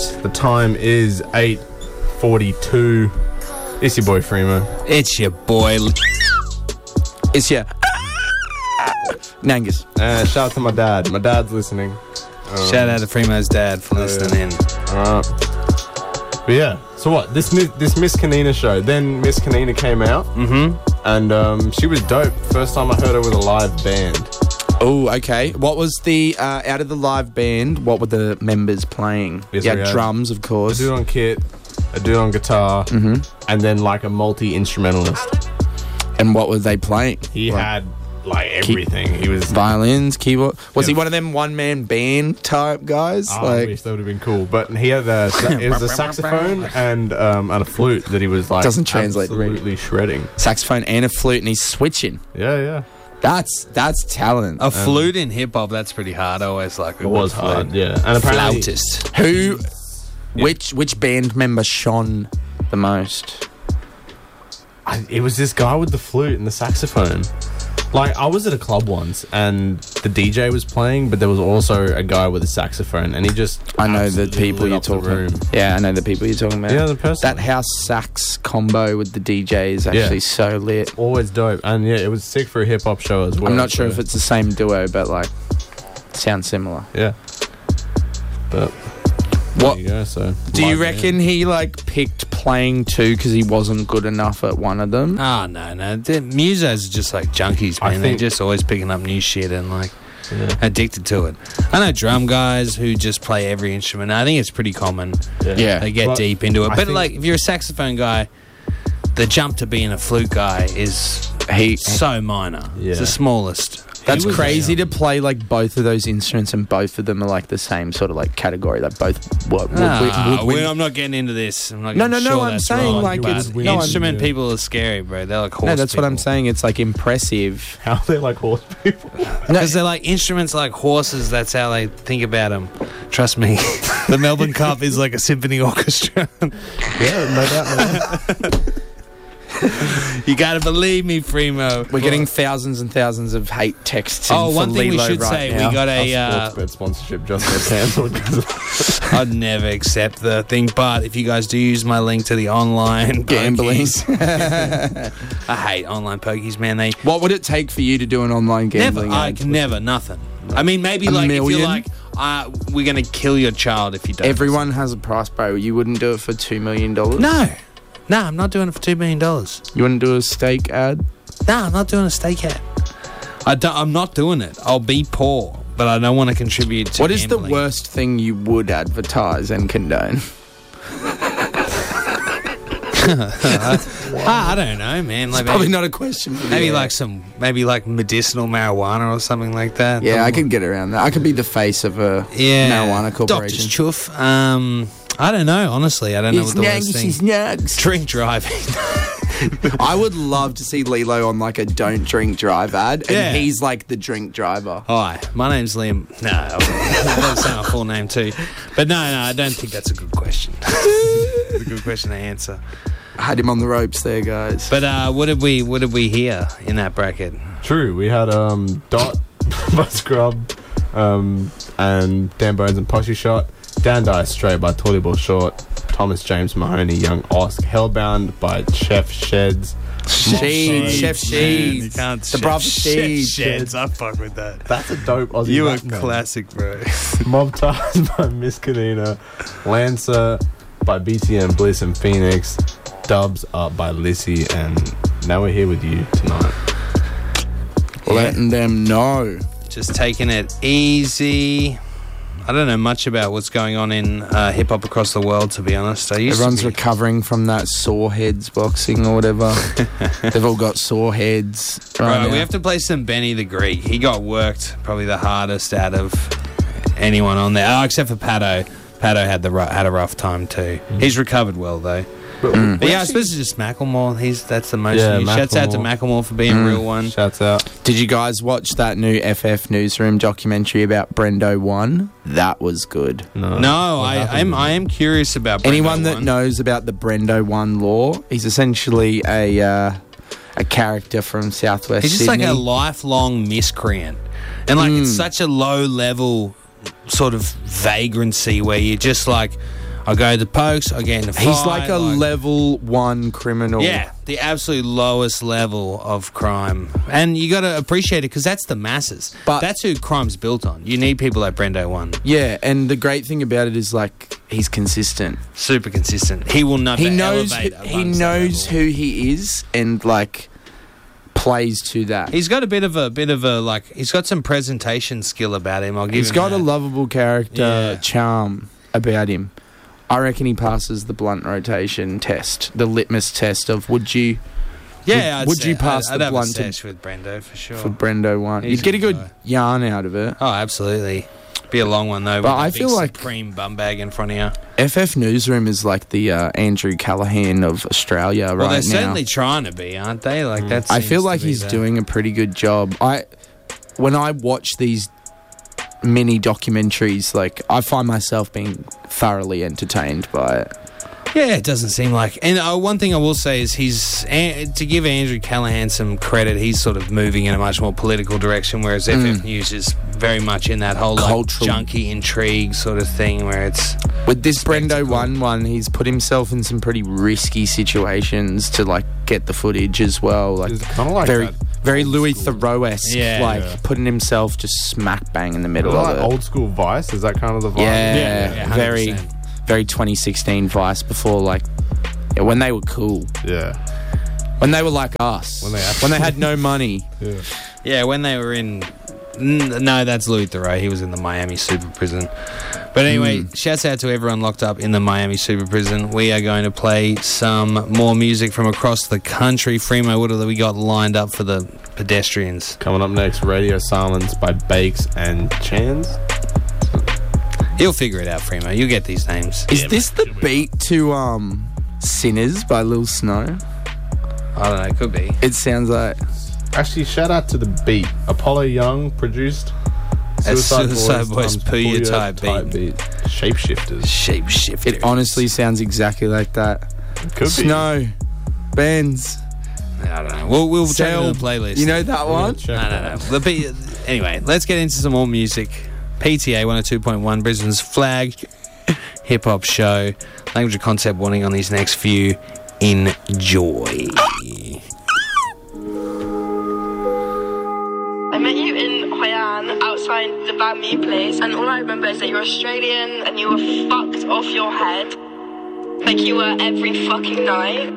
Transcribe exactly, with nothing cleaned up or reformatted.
The time is eight forty-two. It's your boy Freemo. It's your boy. It's your Nangus. Uh, shout out to my dad. My dad's listening. Um, Shout out to Fremo's dad for listening in. Alright. But yeah, so what? This Mi- this Miss Kanina show. Then Miss Kanina came out, Mm-hmm. and um, she was dope. First time I heard her with a live band. Oh, okay. What was the, uh, out of the live band, what were the members playing? Yes, yeah, we had drums, of A course. dude on kit, a dude on guitar, Mm-hmm. and then like a multi-instrumentalist. And what were they playing? He Like, had like everything. He was. violins, keyboard. Was Yeah. he one of them one-man band type guys? Oh, I like, wish that would have been cool. But he had a, it was a saxophone and um, and a flute that he was like Doesn't translate really. absolutely shredding. saxophone and a flute, and he's switching. Yeah, yeah. That's that's talent. A flute in hip hop, that's pretty hard. I always like a It was good flute. hard, yeah. And apparently, Flautist. Who, Yeah. which which band member shone the most? I, it was this guy with the flute and the saxophone. Like, I was at a club once, and the D J was playing, but there was also a guy with a saxophone, and he just I know the absolutely people lit you're up the talking room. about. Yeah, I know the people you're talking about. Yeah, the person. That house sax combo with the D J is actually Yeah. so lit. Always dope. And yeah, it was sick for a hip hop show as well. I'm not sure so- if it's the same duo, but like, sounds similar. Yeah. But What- there you go, so Do you live reckon he like picked playing two because he wasn't good enough at one of them? Oh, no, no. The musos are just like junkies, I man. They're think- just always picking up new shit and like band. Yeah. addicted to it. I know drum guys who just play every instrument. I think it's pretty common. Yeah. They get But deep into it. I But think- like, if you're a saxophone guy, the jump to being a flute guy is He. so minor. Yeah. It's the smallest. That's He was crazy a, to play like both of those instruments, and both of them are like the same sort of like category. Like both. What? would- Ah, would- would- well, I'm not getting into this. I'm not No, getting no, no, sure I'm that's saying, wrong, like, but it's- no, I'm- instrument yeah. people are scary, bro. They're like horse no, that's what I'm people. saying. It's like impressive. How are they like horse people? No, Because they're like instruments like horses. That's how they think about them. Trust me. The Melbourne Cup is like a symphony orchestra. Yeah, no doubt. No doubt. You gotta believe me, Freemo. we're getting thousands and thousands of hate texts. in Oh, for one thing we Lilo should right say, now. we got a. Our Uh, sports bet sponsorship just got cancelled because I'd never accept the thing, but if you guys do use my link to the online Gambling. pokies- I hate online pokies, man. They What would it take for you to do an online never, gambling? I ad? can never, nothing. I mean, maybe A like if million? you're like, uh, we're gonna kill your child if you don't. Everyone has a price, bro. You wouldn't do it for two million dollars. No, no, I'm not doing it for two million dollars. You wouldn't do a steak ad. No, I'm not doing a steak ad. I don't, I'm not doing it. I'll be poor, but I don't want to contribute to. What is the gambling. worst thing you would advertise and condone? Ah, I don't know, man. Like Probably maybe, not a question for maybe you. like some, maybe like medicinal marijuana or something like that. Yeah, I Um, could get around that. I could be the face of a Yeah, marijuana Doctor's corporation. chuff. Um, I don't know. Honestly, I don't know It's what the worst nugs, thing. it's nugs. Drink driving. I would love to see Lilo on like a don't drink drive ad, and Yeah. he's like the drink driver. Hi, my name's Liam. No, I don't say my full name too. But no, no, I don't think that's a good question. It's a good question to answer. I had him on the ropes there, guys. But uh, what did we what did we hear in that bracket? true. We had um Dot by Scrub, um and Dan Bones and Poshy Shot. Dan Dice Straight by Tolly Ball Short. Thomas James Mahoney, Young Osk. Hellbound by Chef Sheds. Sheed, Chef You Sheed. can't The brother Sheed. Sheds. I fuck with that. That's a dope Aussie You are rap name. classic, bro. Mob Ties by Miss Kanina. Lancer by B T M Bliss and Phoenix. Dubs Up by Lissy. And now we're here with you tonight. Letting them know. Just taking it easy. I don't know much about what's going on in uh, hip hop across the world, to be honest. I used Everyone's to be, recovering from that sore heads boxing or whatever. They've all got sore heads. Right Right, we now. have to play some Benny the Greek. He got worked probably the hardest out of anyone on there. Oh, except for Pato. Pato had the ru- had a rough time too. He's recovered well though. But Mm. But yeah, I suppose it's just Macklemore. He's that's the most Yeah, news. Shouts out to Macklemore. Macklemore for being a Mm. real one. Shouts out. Did you guys watch that new F F Newsroom documentary about Brendo One? That was good. No, No, What I happened? I'm, I am curious about Brendo Anyone that one. knows about the Brendo One law, he's essentially a uh, a character from Southwest He's just Sydney. like a lifelong miscreant, and like it's Mm. such a low level sort of vagrancy where you're just like, I'll go to the pokes, I'll get in the fight. He's like a level one criminal. Yeah, the absolute lowest level of crime. And you got to appreciate it because that's the masses. But- that's who crime's built on. You need people like Brendo one. Yeah, and the great thing about it is like he's consistent. Super consistent. He will not He knows elevate who, he amongst that knows level. who he is and like plays to that. He's got a bit of a bit of a like. He's got some presentation skill about him. I'll give He's him got that. a lovable character Yeah. charm about him. I reckon he passes the blunt rotation test, the litmus test of would you Yeah, I'd would say- you pass I'd, I'd the have blunt a to- sesh with Brendo for sure. for Brendo one. He's You'd get a a good guy. yarn out of it. Oh, absolutely. Be a long one though. But with a I big feel like- supreme bum bag in front of you. F F Newsroom is like the uh, Andrew Callahan of Australia Well, right they're now. certainly trying to be, aren't they? Like that. I seems feel to like be he's the- doing a pretty good job. I when I watch these mini documentaries, like I find myself being thoroughly entertained by it. Yeah, it doesn't seem like. And uh, one thing I will say is he's uh, to give Andrew Callahan some credit. He's sort of moving in a much more political direction, whereas F F News is very much in that whole like, Cultural. junkie intrigue sort of thing, where it's With this Brendo Spectacle. one one, he's put himself in some pretty risky situations to like get the footage as well. Like It's kind of like very, that very old Louis school- Theroux-esque, Yeah. like Yeah. putting himself just smack bang in the middle like of it. old school Vice. Is that kind of the vibe? Yeah, Yeah, yeah, very, one hundred percent. very twenty sixteen Vice before like yeah, when they were cool, yeah, when they were like us, When they when they had no money. yeah. yeah. When they were in, n- no, that's Louis Theroux. He was in the Miami Super Prison. But anyway, Mm. shouts out to everyone locked up in the Miami Super Prison. We are going to play some more music from across the country. Fremo, what have we got lined up for the pedestrians? Coming up next, Radio Silence by Bakes and Chans. He'll figure it out, Fremo. You'll get these names. Is this the beat to um Sinners by Lil Snow? I don't know. It could be. It sounds like Actually, shout out to the beat. Apollo Young produced. That's Suicide Boys times Puya type beat. Shapeshifters. Shapeshifters. it. Honestly, sounds exactly like that. Could be. Snow, Benz, I don't know. We'll, we'll check it Cell. on the playlist. You know that one? Check No, it no, out. no. The P- anyway, let's get into some more music. P T A one oh two point one, Brisbane's flag hip hop show. Language of concept warning on these next few. Enjoy. I met you in Hoi An outside the Banh Mi place, and all I remember is that you're Australian and you were fucked off your head. Like you were every fucking night.